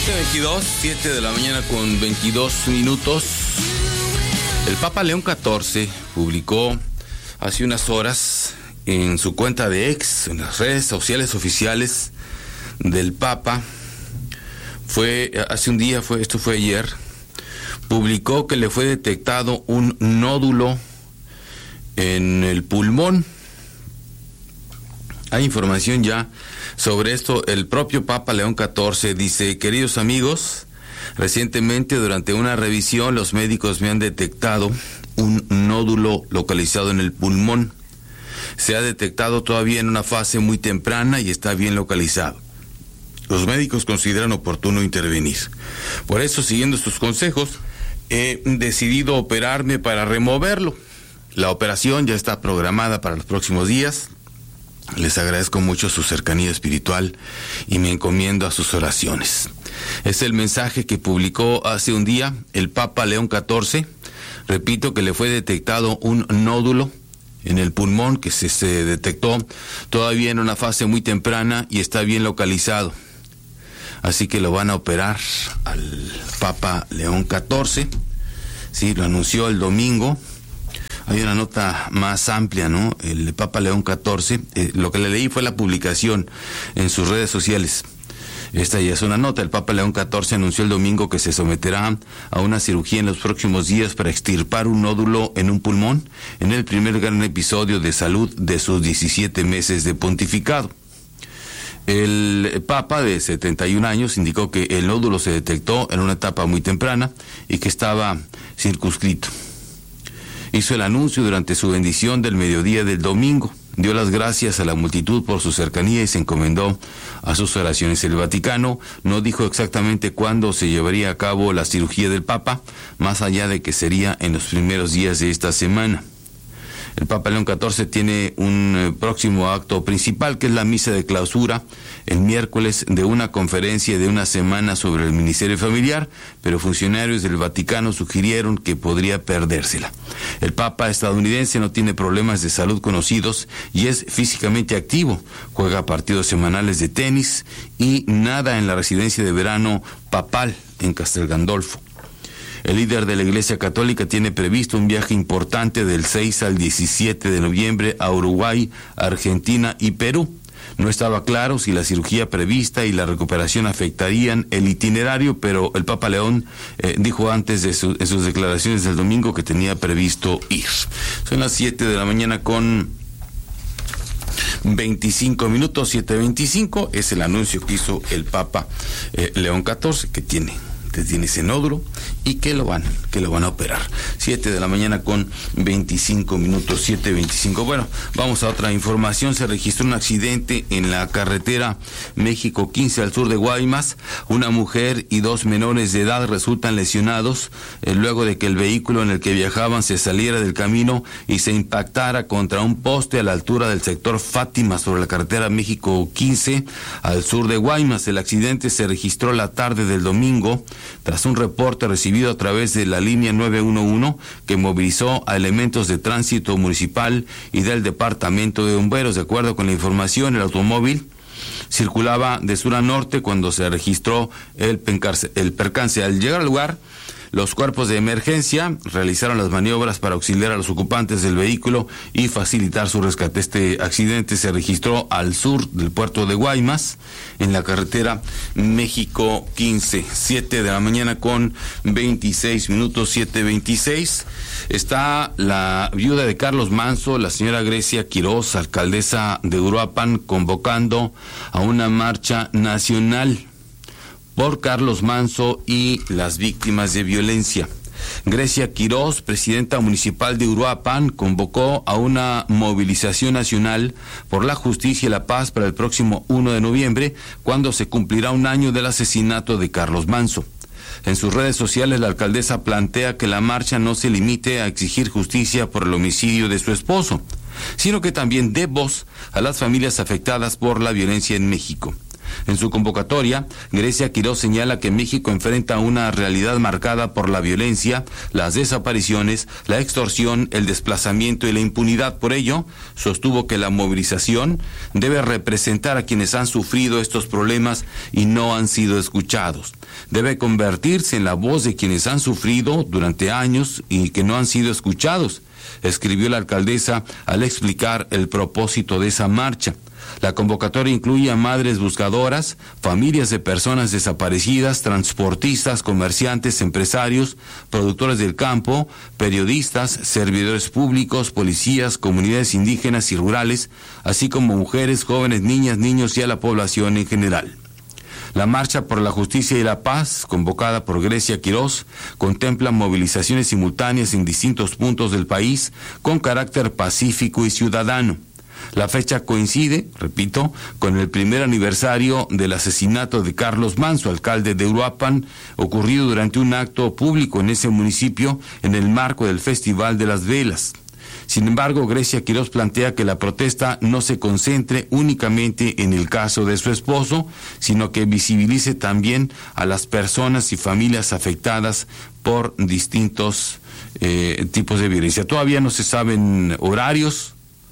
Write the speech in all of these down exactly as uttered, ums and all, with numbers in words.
siete veintidós, siete de la mañana con veintidós minutos. El Papa León catorce publicó hace unas horas en su cuenta de X, en las redes sociales oficiales del Papa, fue hace un día, fue esto fue ayer, publicó que le fue detectado un nódulo en el pulmón. Hay información ya sobre esto. El propio Papa León catorce dice: queridos amigos, recientemente durante una revisión los médicos me han detectado un nódulo localizado en el pulmón. Se ha detectado todavía en una fase muy temprana y está bien localizado. Los médicos consideran oportuno intervenir. Por eso, siguiendo sus consejos, he decidido operarme para removerlo. La operación ya está programada para los próximos días. Les agradezco mucho su cercanía espiritual y me encomiendo a sus oraciones. Es el mensaje que publicó hace un día el Papa León catorce. Repito que le fue detectado un nódulo en el pulmón que se, se detectó todavía en una fase muy temprana y está bien localizado. Así que lo van a operar al Papa León catorce. Sí, lo anunció el domingo. Hay una nota más amplia, ¿no? El Papa León catorce, eh, lo que le leí fue la publicación en sus redes sociales. Esta ya es una nota. El Papa León catorce anunció el domingo que se someterá a una cirugía en los próximos días para extirpar un nódulo en un pulmón, en el primer gran episodio de salud de sus diecisiete meses de pontificado. El Papa, de setenta y un años, indicó que el nódulo se detectó en una etapa muy temprana y que estaba circunscrito. Hizo el anuncio durante su bendición del mediodía del domingo. Dio las gracias a la multitud por su cercanía y se encomendó a sus oraciones. El Vaticano no dijo exactamente cuándo se llevaría a cabo la cirugía del Papa, más allá de que sería en los primeros días de esta semana. El Papa León catorce tiene un eh, próximo acto principal, que es la misa de clausura el miércoles de una conferencia de una semana sobre el ministerio familiar, pero funcionarios del Vaticano sugirieron que podría perdérsela. El Papa estadounidense no tiene problemas de salud conocidos y es físicamente activo, juega partidos semanales de tenis y nada en la residencia de verano papal en Castel Gandolfo. El líder de la Iglesia Católica tiene previsto un viaje importante del seis al diecisiete de noviembre a Uruguay, Argentina y Perú. No estaba claro si la cirugía prevista y la recuperación afectarían el itinerario, pero el Papa León eh, dijo antes de su, en sus declaraciones del domingo que tenía previsto ir. Son las siete de la mañana con veinticinco minutos, siete veinticinco, es el anuncio que hizo el Papa eh, León catorce, que tiene... tiene ese nódulo y que lo van, que lo van a operar. siete de la mañana con veinticinco minutos, siete veinticinco. Bueno, vamos a otra información. Se registró un accidente en la carretera México quince al sur de Guaymas. Una mujer y dos menores de edad resultan lesionados eh, luego de que el vehículo en el que viajaban se saliera del camino y se impactara contra un poste a la altura del sector Fátima sobre la carretera México quince al sur de Guaymas. El accidente se registró la tarde del domingo tras un reporte recibido a través de la línea nueve uno uno que movilizó a elementos de tránsito municipal y del departamento de bomberos. De acuerdo con la información, el automóvil circulaba de sur a norte cuando se registró el, pencarce, el percance. Al llegar al lugar, los cuerpos de emergencia realizaron las maniobras para auxiliar a los ocupantes del vehículo y facilitar su rescate. Este accidente se registró al sur del puerto de Guaymas, en la carretera México quince, siete de la mañana con veintiséis minutos, siete veintiséis. Está la viuda de Carlos Manso, la señora Grecia Quiroz, alcaldesa de Uruapan, convocando a una marcha nacional por Carlos Manso y las víctimas de violencia. Grecia Quiroz, presidenta municipal de Uruapan, convocó a una movilización nacional por la justicia y la paz para el próximo uno de noviembre, cuando se cumplirá un año del asesinato de Carlos Manso. En sus redes sociales, la alcaldesa plantea que la marcha no se limite a exigir justicia por el homicidio de su esposo, sino que también dé voz a las familias afectadas por la violencia en México. En su convocatoria, Grecia Quirós señala que México enfrenta una realidad marcada por la violencia, las desapariciones, la extorsión, el desplazamiento y la impunidad. Por ello, sostuvo que la movilización debe representar a quienes han sufrido estos problemas y no han sido escuchados. Debe convertirse en la voz de quienes han sufrido durante años y que no han sido escuchados, escribió la alcaldesa al explicar el propósito de esa marcha. La convocatoria incluye a madres buscadoras, familias de personas desaparecidas, transportistas, comerciantes, empresarios, productores del campo, periodistas, servidores públicos, policías, comunidades indígenas y rurales, así como mujeres, jóvenes, niñas, niños y a la población en general. La Marcha por la Justicia y la Paz, convocada por Grecia Quirós, contempla movilizaciones simultáneas en distintos puntos del país con carácter pacífico y ciudadano. La fecha coincide, repito, con el primer aniversario del asesinato de Carlos Manso, alcalde de Uruapan, ocurrido durante un acto público en ese municipio en el marco del Festival de las Velas. Sin embargo, Grecia Quirós plantea que la protesta no se concentre únicamente en el caso de su esposo, sino que visibilice también a las personas y familias afectadas por distintos eh, tipos de violencia. Todavía no se saben horarios,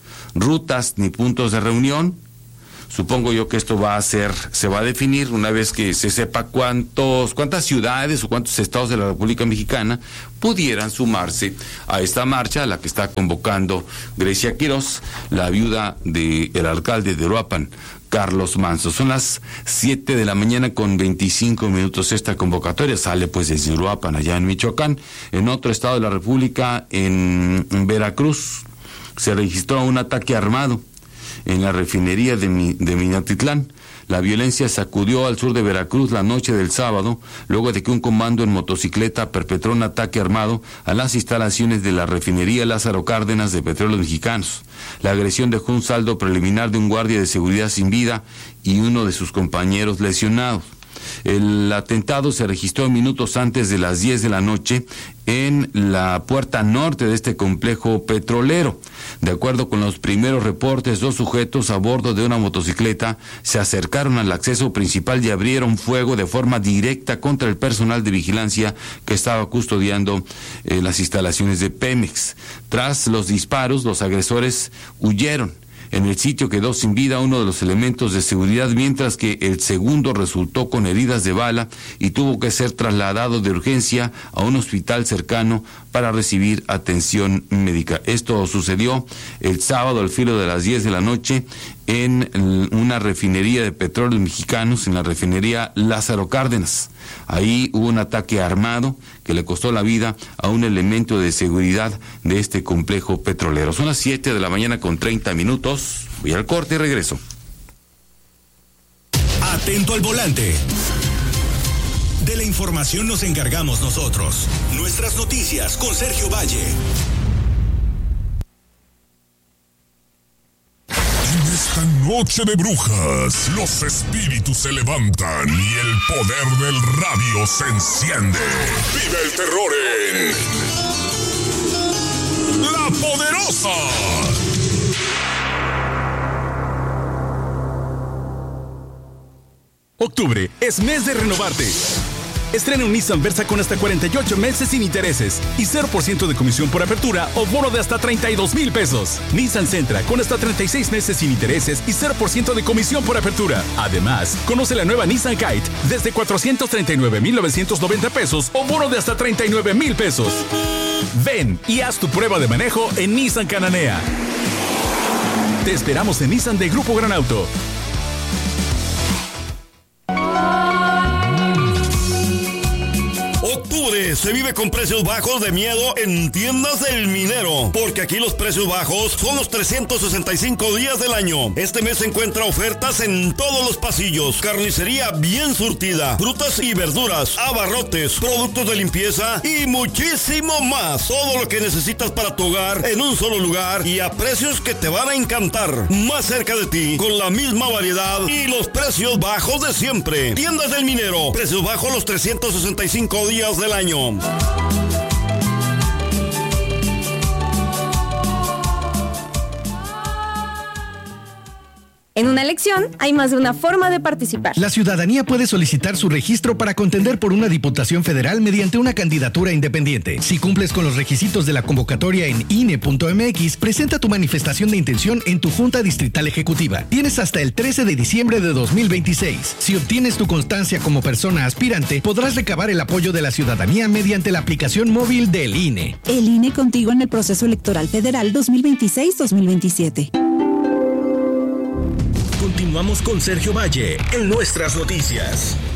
rutas ni puntos de reunión. Supongo yo que esto va a ser, se va a definir una vez que se sepa cuántos, cuántas ciudades o cuántos estados de la República Mexicana pudieran sumarse a esta marcha a la que está convocando Grecia Quirós, la viuda del alcalde de Uruapan, Carlos Manso. Son las siete de la mañana con veinticinco minutos. Esta convocatoria sale pues desde Uruapan, allá en Michoacán. En otro estado de la República, en Veracruz, se registró un ataque armado en la refinería de, Mi, de Minatitlán. La violencia sacudió al sur de Veracruz la noche del sábado, luego de que un comando en motocicleta perpetró un ataque armado a las instalaciones de la refinería Lázaro Cárdenas de Petróleos Mexicanos. La agresión dejó un saldo preliminar de un guardia de seguridad sin vida y uno de sus compañeros lesionados. El atentado se registró minutos antes de las diez de la noche en la puerta norte de este complejo petrolero. De acuerdo con los primeros reportes, dos sujetos a bordo de una motocicleta se acercaron al acceso principal y abrieron fuego de forma directa contra el personal de vigilancia que estaba custodiando eh, las instalaciones de Pemex. Tras los disparos, los agresores huyeron. En el sitio quedó sin vida uno de los elementos de seguridad, mientras que el segundo resultó con heridas de bala y tuvo que ser trasladado de urgencia a un hospital cercano para recibir atención médica. Esto sucedió el sábado al filo de las diez de la noche en una refinería de petróleos mexicanos, en la refinería Lázaro Cárdenas. Ahí hubo un ataque armado que le costó la vida a un elemento de seguridad de este complejo petrolero. Son las siete de la mañana con treinta minutos. Voy al corte y regreso. Atento al volante. De la información nos encargamos nosotros. Nuestras noticias con Sergio Valle. En esta noche de brujas, los espíritus se levantan y el poder del radio se enciende. ¡Vive el terror en La Poderosa! Octubre es mes de renovarte. Estrena un Nissan Versa con hasta cuarenta y ocho meses sin intereses y cero por ciento de comisión por apertura o bono de hasta treinta y dos mil pesos. Nissan Sentra con hasta treinta y seis meses sin intereses y cero por ciento de comisión por apertura. Además, conoce la nueva Nissan Kite desde cuatrocientos treinta y nueve mil novecientos noventa pesos o bono de hasta treinta y nueve mil pesos. Ven y haz tu prueba de manejo en Nissan Cananea. Te esperamos en Nissan de Grupo Gran Auto. Octubre se vive con precios bajos de miedo en Tiendas del Minero, porque aquí los precios bajos son los trescientos sesenta y cinco días del año. Este mes se encuentra ofertas en todos los pasillos, carnicería bien surtida, frutas y verduras, abarrotes, productos de limpieza y muchísimo más. Todo lo que necesitas para tu hogar en un solo lugar y a precios que te van a encantar. Más cerca de ti, con la misma variedad y los precios bajos de siempre. Tiendas del Minero, precios bajos los trescientos sesenta y cinco días del año. En una elección hay más de una forma de participar. La ciudadanía puede solicitar su registro para contender por una diputación federal mediante una candidatura independiente. Si cumples con los requisitos de la convocatoria en I N E punto M X, presenta tu manifestación de intención en tu Junta Distrital Ejecutiva. Tienes hasta el trece de diciembre de dos mil veintiséis. Si obtienes tu constancia como persona aspirante, podrás recabar el apoyo de la ciudadanía mediante la aplicación móvil del I N E. El I N E contigo en el proceso electoral federal dos mil veintiséis dos mil veintisiete. Continuamos con Sergio Valle en Nuestras Noticias.